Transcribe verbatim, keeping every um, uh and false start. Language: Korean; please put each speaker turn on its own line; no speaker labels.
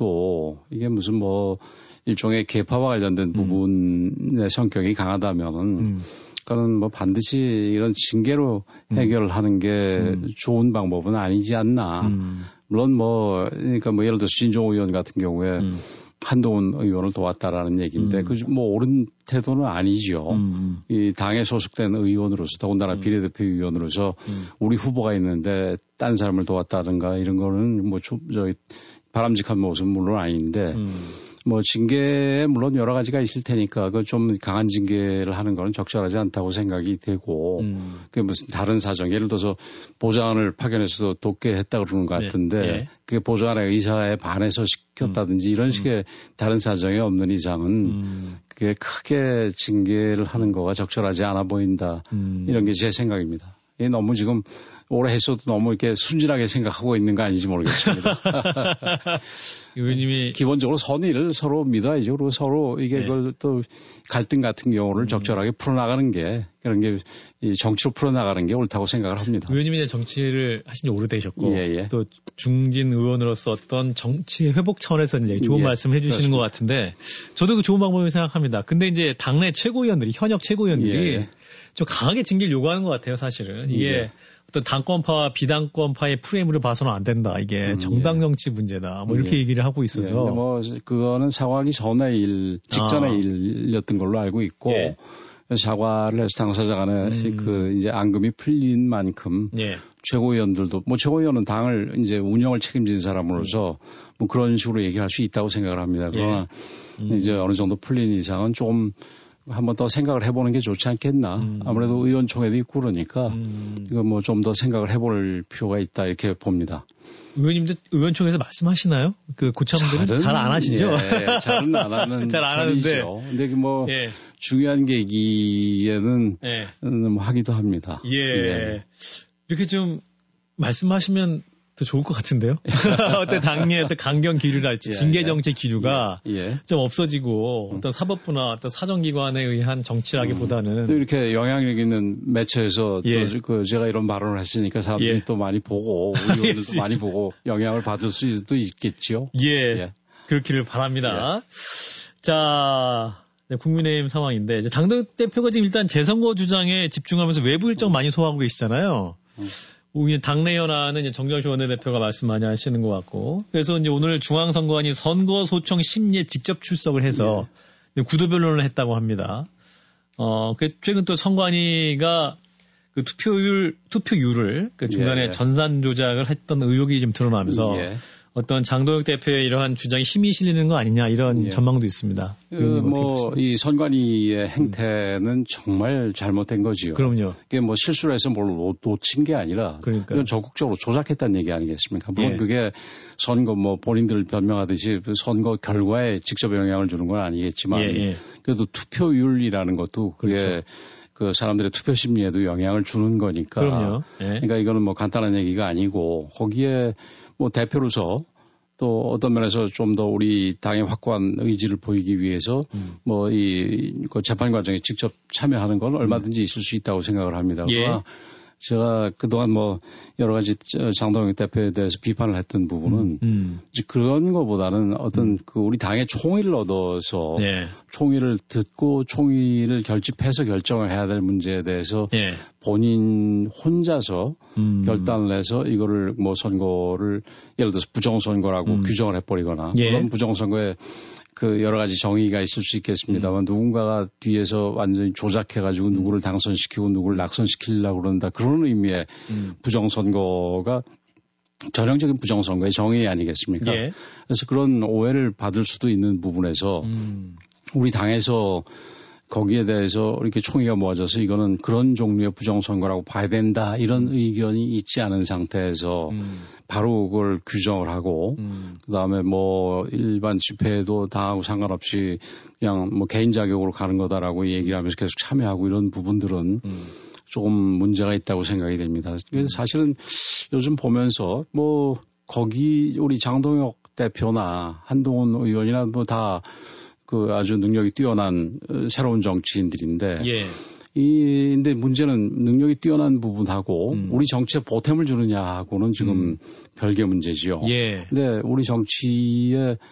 것도 이게 무슨 뭐 일종의 계파와 관련된 부분의 음. 성격이 강하다면은 음. 그건 뭐 반드시 이런 징계로 음. 해결하는 게 음. 좋은 방법은 아니지 않나. 음. 물론 뭐 그러니까 뭐 예를 들어 신종호 의원 같은 경우에 음. 한동훈 의원을 도왔다라는 얘기인데 음. 그 뭐 옳은 태도는 아니죠. 음. 이 당에 소속된 의원으로서 더군다나 음. 비례대표 의원으로서 음. 우리 후보가 있는데 딴 사람을 도왔다든가 이런 거는 뭐 저, 저 바람직한 모습은 물론 아닌데 음. 뭐 징계에 물론 여러 가지가 있을 테니까 그 좀 강한 징계를 하는 거는 적절하지 않다고 생각이 되고 음. 그게 무슨 다른 사정 예를 들어서 보좌관을 파견해서 돕게 했다 그러는 것 같은데 네. 네. 그게 보좌관의 의사에 반해서 시켰다든지 음. 이런 식의 음. 다른 사정이 없는 이상은 음. 그게 크게 징계를 하는 거가 적절하지 않아 보인다 음. 이런 게 제 생각입니다. 이게 너무 지금 오래 했어도 너무 이렇게 순진하게 생각하고 있는 거 아닌지 모르겠습니다.
의원님이
기본적으로 선의를 서로 믿어야죠. 그리고 서로 이게 네. 그걸 또 갈등 같은 경우를 음. 적절하게 풀어나가는 게 그런 게 이 정치로 풀어나가는 게 옳다고 생각을 합니다.
의원님이 정치를 하신 지 오래되셨고
예, 예.
또 중진 의원으로서 어떤 정치 회복 차원에서 이제 좋은 예, 말씀 해주시는 그렇습니다. 것 같은데 저도 그 좋은 방법이라고 생각합니다. 근데 이제 당내 최고위원들이 현역 최고위원들이 예. 좀 강하게 징계를 요구하는 것 같아요. 사실은 이게 예. 어떤 당권파와 비당권파의 프레임으로 봐서는 안 된다. 이게 음, 정당 정치 예. 문제다. 뭐 이렇게 예. 얘기를 하고 있어서. 예.
근데 뭐 그거는 사과하기 전의 일, 직전의 아. 일이었던 걸로 알고 있고 예. 사과를 해서 당사자 간에 음. 그 이제 앙금이 풀린 만큼 예. 최고위원들도 뭐 최고위원은 당을 이제 운영을 책임진 사람으로서 음. 뭐 그런 식으로 얘기할 수 있다고 생각을 합니다. 그러나 예. 음. 이제 어느 정도 풀린 이상은 조금 한 번 더 생각을 해보는 게 좋지 않겠나. 음. 아무래도 의원총회도 있고 그러니까 음. 이거 뭐 좀 더 생각을 해볼 필요가 있다 이렇게 봅니다.
의원님도 의원총회에서 말씀하시나요? 그 고참들은 잘 안 하시죠?
예, 잘은 안 하는
잘 안 하는데.
근데 뭐 예. 중요한 계기에는 예. 음, 하기도 합니다.
예. 예. 이렇게 좀 말씀하시면 더 좋을 것 같은데요. 어떤 당의 어떤 강경 기류랄지 예, 징계 정책 기류가 예, 예. 좀 없어지고 음. 어떤 사법부나 어떤 사정기관에 의한 정치라기보다는
음. 또 이렇게 영향력 있는 매체에서 예. 또 그 제가 이런 발언을 했으니까 사람들이 예. 또 많이 보고 의원들도 많이 보고 영향을 받을 수도 있겠죠.
예, 예. 그렇기를 바랍니다. 예. 자. 네, 국민의힘 상황인데 이제 장동 대표가 지금 일단 재선거 주장에 집중하면서 외부 일정 음. 많이 소화하고 계시잖아요. 음. 당내 현안은 이제 정정식 원내대표가 말씀 많이 하시는 것 같고 그래서 이제 오늘 중앙선관위 선거 소청 심리에 직접 출석을 해서 네. 구도 변론을 했다고 합니다. 어, 그 최근 또 선관위가 그 투표율 투표율을 그 중간에 예. 전산 조작을 했던 의혹이 좀 드러나면서. 예. 어떤 장동혁 대표의 이러한 주장이 힘이 실리는 거 아니냐 이런 예. 전망도 있습니다.
그 뭐 이 선관위의 행태는 음. 정말 잘못된 거지요.
그럼요.
그게 뭐 실수를 해서 뭘 놓친 게 아니라 그러니까요. 이건 적극적으로 조작했다는 얘기 아니겠습니까? 물론 예. 그게 선거 뭐 본인들 변명하듯이 선거 결과에 직접 영향을 주는 건 아니겠지만 예, 예. 그래도 투표율이라는 것도 그게 그렇죠. 그 사람들의 투표 심리에도 영향을 주는 거니까.
그럼요. 예.
그러니까 이거는 뭐 간단한 얘기가 아니고 거기에 뭐 대표로서 또 어떤 면에서 좀 더 우리 당의 확고한 의지를 보이기 위해서 음. 뭐 이 그 재판 과정에 직접 참여하는 건 얼마든지 있을 수 있다고 생각을 합니다.
예.
그러나 제가 그동안 뭐 여러 가지 장동혁 대표에 대해서 비판을 했던 부분은 음. 음. 이제 그런 것보다는 어떤 음. 그 우리 당의 총의를 얻어서 예. 총의를 듣고 총의를 결집해서 결정을 해야 될 문제에 대해서 예. 본인 혼자서 음. 결단을 해서 이거를 뭐 선거를 예를 들어서 부정선거라고 음. 규정을 해버리거나 예. 그런 부정선거에 그 여러 가지 정의가 있을 수 있겠습니다만 음. 누군가가 뒤에서 완전히 조작해가지고 음. 누구를 당선시키고 누구를 낙선시키려고 그런다. 그런 의미의 음. 부정선거가 전형적인 부정선거의 정의 아니겠습니까?
예.
그래서 그런 오해를 받을 수도 있는 부분에서 음. 우리 당에서 거기에 대해서 이렇게 총의가 모아져서 이거는 그런 종류의 부정선거라고 봐야 된다 이런 음. 의견이 있지 않은 상태에서 음. 바로 그걸 규정을 하고 음. 그다음에 뭐 일반 집회에도 당하고 상관없이 그냥 뭐 개인 자격으로 가는 거다라고 얘기를 하면서 계속 참여하고 이런 부분들은 음. 조금 문제가 있다고 생각이 됩니다. 그래서 사실은 요즘 보면서 뭐 거기 우리 장동혁 대표나 한동훈 의원이나 뭐 다 그 아주 능력이 뛰어난 새로운 정치인들인데, 예. 이, 근데 문제는 능력이 뛰어난 부분하고 음. 우리 정치에 보탬을 주느냐하고는 지금 음. 별개 문제지요.
예.
근데 우리 정치에